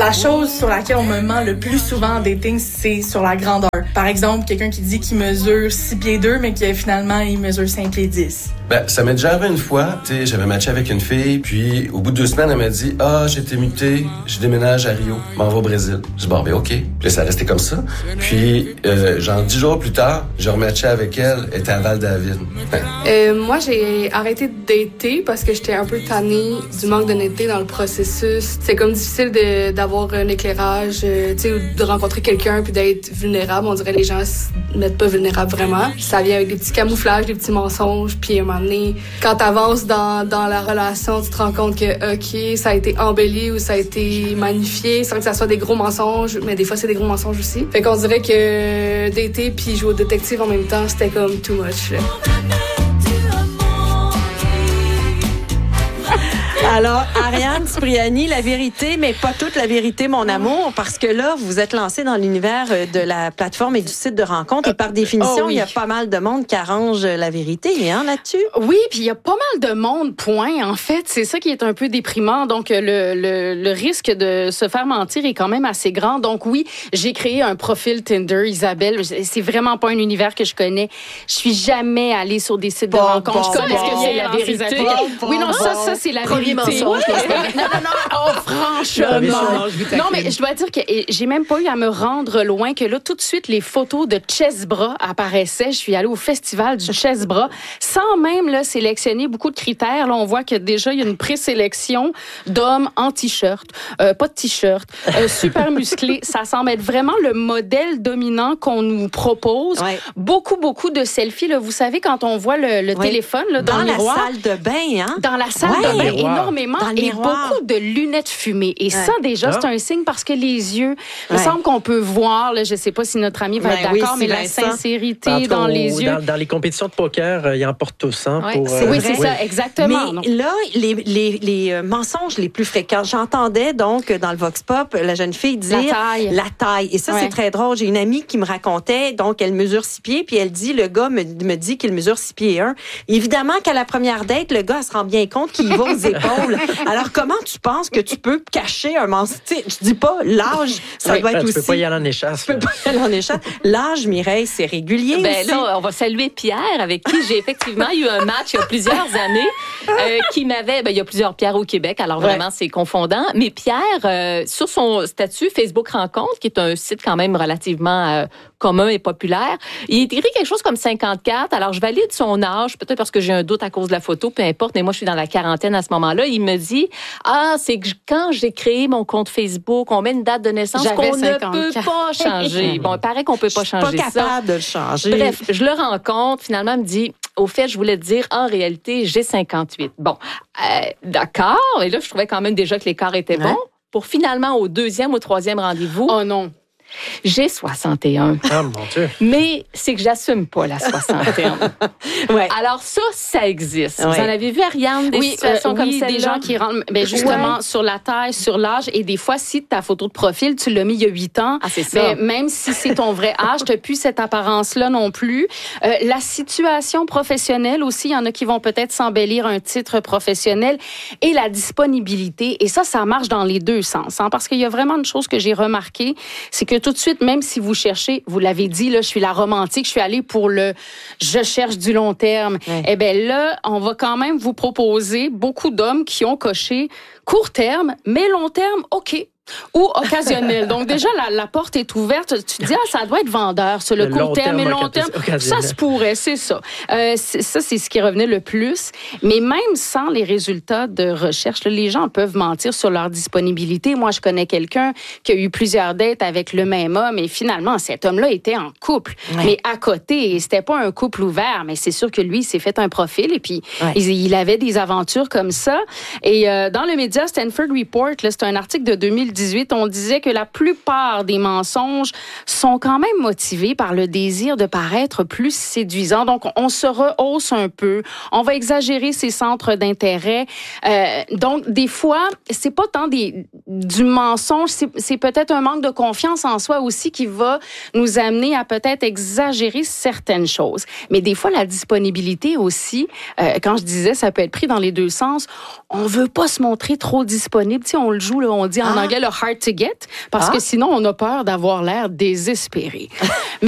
La chose sur laquelle on me ment le plus souvent en dating, c'est sur la grandeur. Par exemple, quelqu'un qui dit qu'il mesure 6 pieds 2, mais qui finalement, il mesure 5 pieds 10. Ben, ça m'est déjà arrivé une fois. Tu sais, j'avais matché avec une fille, puis au bout de 2 semaines, elle m'a dit « Ah, j'ai été muté, je déménage à Rio, m'en vais au Brésil. » Je dis « Bon, ben OK. » Puis là, ça restait comme ça. Puis, genre 10 jours plus tard, j'ai rematché avec elle, elle était à Val-David. Moi, j'ai arrêté de dater parce que j'étais un peu tannée du manque d'honnêteté dans le processus. C'est comme difficile d'avoir un éclairage, tu sais, de rencontrer quelqu'un puis d'être vulnérable. On dirait que les gens se mettent pas vulnérables vraiment. Ça vient avec des petits camouflages, des petits mensonges. Puis à un moment donné, quand t'avances dans la relation, tu te rends compte que, OK, ça a été embelli ou ça a été magnifié sans que ça soit des gros mensonges. Mais des fois, c'est des gros mensonges aussi. Fait qu'on dirait que dater puis jouer au détective en même temps, c'était comme too much, là. Alors, Ariane Cipriani, la vérité, mais pas toute la vérité, mon amour, parce que là, vous êtes lancé dans l'univers de la plateforme et du site de rencontre, et par définition, il y a pas mal de monde qui arrange la vérité, hein, là-dessus? Oui, puis il y a pas mal de monde, point. En fait, c'est ça qui est un peu déprimant. Donc, le risque de se faire mentir est quand même assez grand. Donc, oui, j'ai créé un profil Tinder, Isabelle. C'est vraiment pas un univers que je connais. Je suis jamais allée sur des sites de rencontres. Je connais ce que c'est la vérité. Oui, non, ça, c'est la vérité. Mensonge, non, oh, franchement. Non, mais je dois dire que j'ai même pas eu à me rendre loin que là, tout de suite, les photos de Chessbras apparaissaient. Je suis allée au festival du Chessbras sans même là, sélectionner beaucoup de critères. Là, on voit que déjà, il y a une présélection d'hommes en t-shirt, pas de t-shirt, super musclés. Ça semble être vraiment le modèle dominant qu'on nous propose. Ouais. Beaucoup de selfies. Là. Vous savez, quand on voit le téléphone là, dans le miroir. Dans la salle de bain, hein? Dans la salle de bain, énormément. Et beaucoup de lunettes fumées. Et ça, déjà, c'est un signe parce que les yeux, il me semble qu'on peut voir, là, je ne sais pas si notre ami va être d'accord, mais la sincérité dans les yeux. Dans les compétitions de poker, ils emportent tous. Hein, oui, c'est ça, exactement. Mais là, les mensonges les plus fréquents, j'entendais donc dans le Vox Pop, la jeune fille dire la taille. Et ça, c'est très drôle. J'ai une amie qui me racontait, donc elle mesure 6 pieds, puis elle dit, le gars me dit qu'il mesure 6 pieds 1. Évidemment qu'à la première date, le gars se rend bien compte qu'il va aux épaules. Alors, comment tu penses que tu peux cacher un mensonge? Je dis pas l'âge, ça doit être aussi... Tu peux pas y aller en échasse. Tu peux pas y aller en échasse. L'âge, Mireille, c'est régulier aussi. Là, on va saluer Pierre, avec qui j'ai effectivement eu un match il y a plusieurs années, qui m'avait... il y a plusieurs Pierre au Québec, alors vraiment, c'est confondant. Mais Pierre, sur son statut Facebook Rencontre, qui est un site quand même relativement commun et populaire, il écrit quelque chose comme 54. Alors, je valide son âge, peut-être parce que j'ai un doute à cause de la photo, peu importe, mais moi, je suis dans la quarantaine à ce moment-là. Il me dit, c'est que quand j'ai créé mon compte Facebook, on met une date de naissance qu'on ne peut pas changer. Bon, il paraît qu'on peut pas changer ça. Je suis pas capable de le changer. Bref, je le rencontre, finalement, il me dit, au fait, je voulais te dire, en réalité, j'ai 58. Bon, d'accord. Et là, je trouvais quand même déjà que l'écart était bon. Pour finalement, au 2e ou 3e rendez-vous... Oh non! J'ai 61. Ah, mon Dieu. Mais c'est que j'assume pas la 61. Alors ça existe. Vous en avez vu, Ariane, des situations comme celle-là? Des gens qui rentrent justement sur la taille, sur l'âge. Et des fois, si ta photo de profil, tu l'as mis il y a 8 ans, c'est ça. Même si c'est ton vrai âge, tu n'as plus cette apparence-là non plus. La situation professionnelle aussi, il y en a qui vont peut-être s'embellir un titre professionnel. Et la disponibilité. Et ça marche dans les deux sens. Hein, parce qu'il y a vraiment une chose que j'ai remarqué, c'est que tout de suite, même si vous cherchez, vous l'avez dit, là, je suis la romantique, je suis allée pour je cherche du long terme. Eh bien là, on va quand même vous proposer beaucoup d'hommes qui ont coché court terme, mais long terme, OK. Ou occasionnel. Donc déjà, la porte est ouverte. Tu te dis, ça doit être vendeur, sur le court terme et long terme. Ça se pourrait, c'est ça. Ça, c'est ce qui revenait le plus. Mais même sans les résultats de recherche, là, les gens peuvent mentir sur leur disponibilité. Moi, je connais quelqu'un qui a eu plusieurs dates avec le même homme et finalement, cet homme-là était en couple. Mais à côté, et c'était pas un couple ouvert, mais c'est sûr que lui, il s'est fait un profil et puis il avait des aventures comme ça. Et dans le média Stanford Report, là, c'est un article de 2018, on disait que la plupart des mensonges sont quand même motivés par le désir de paraître plus séduisant. Donc, on se rehausse un peu. On va exagérer ses centres d'intérêt. Donc, des fois, c'est pas tant du mensonge, c'est peut-être un manque de confiance en soi aussi qui va nous amener à peut-être exagérer certaines choses. Mais des fois, la disponibilité aussi, quand je disais, ça peut être pris dans les deux sens. On veut pas se montrer trop disponible. Tu sais, on le joue, là, on dit en anglais, le hard to get parce que sinon, on a peur d'avoir l'air désespéré.